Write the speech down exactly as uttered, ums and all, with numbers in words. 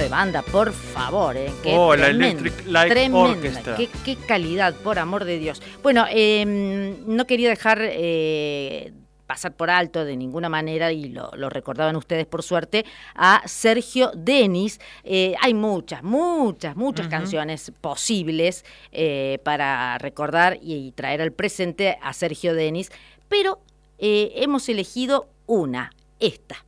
de banda, por favor, ¿eh? Qué oh, la tremenda, Electric Light tremenda, Orchestra. Qué, qué calidad, por amor de Dios. Bueno, eh, no quería dejar eh, pasar por alto de ninguna manera, y lo, lo recordaban ustedes por suerte, a Sergio Denis. Eh, hay muchas, muchas, muchas uh-huh. canciones posibles eh, para recordar y, y traer al presente a Sergio Denis, pero eh, hemos elegido una, esta.